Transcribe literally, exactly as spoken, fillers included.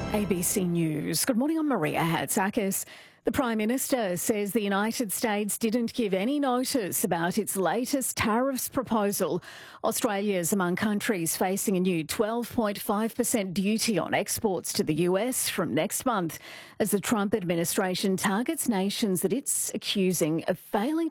A B C News. Good morning, I'm Maria Hatzakis. The Prime Minister says the United States didn't give any notice about its latest tariffs proposal. Australia is among countries facing a new twelve point five percent duty on exports to the U S from next month as the Trump administration targets nations that it's accusing of failing